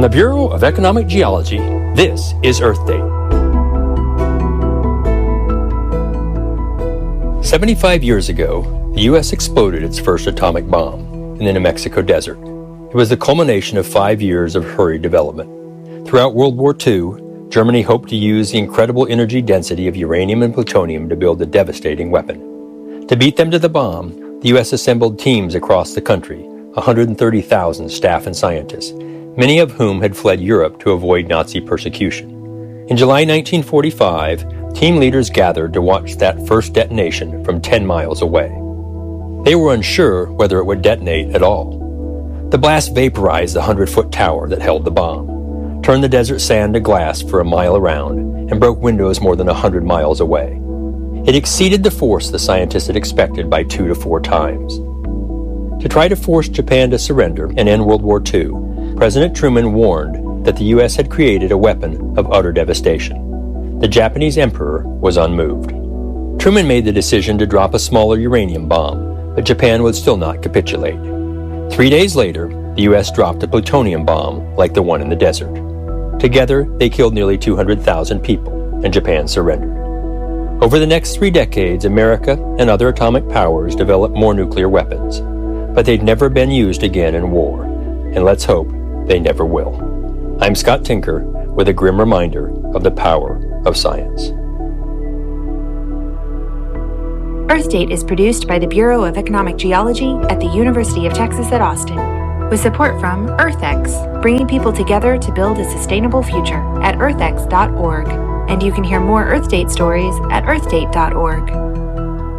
From the Bureau of Economic Geology, this is Earth Date. 75 years ago, the U.S. exploded its first atomic bomb in the New Mexico desert. It was the culmination of 5 years of hurried development. Throughout World War II, Germany hoped to use the incredible energy density of uranium and plutonium to build a devastating weapon. To beat them to the bomb, the U.S. assembled teams across the country, 130,000 staff and scientists, many of whom had fled Europe to avoid Nazi persecution. In July 1945, team leaders gathered to watch that first detonation from 10 miles away. They were unsure whether it would detonate at all. The blast vaporized the 100-foot tower that held the bomb, turned the desert sand to glass for a mile around, and broke windows more than 100 miles away. It exceeded the force the scientists had expected by 2 to 4 times. To try to force Japan to surrender and end World War II, President Truman warned that the U.S. had created a weapon of utter devastation. The Japanese emperor was unmoved. Truman made the decision to drop a smaller uranium bomb, but Japan would still not capitulate. 3 days later, the U.S. dropped a plutonium bomb like the one in the desert. Together, they killed nearly 200,000 people, and Japan surrendered. Over the next 3 decades, America and other atomic powers developed more nuclear weapons, but they'd never been used again in war, and let's hope they never will. I'm Scott Tinker with a grim reminder of the power of science. Earth Date is produced by the Bureau of Economic Geology at the University of Texas at Austin, with support from EarthX, bringing people together to build a sustainable future at earthx.org. And you can hear more Earth Date stories at earthdate.org.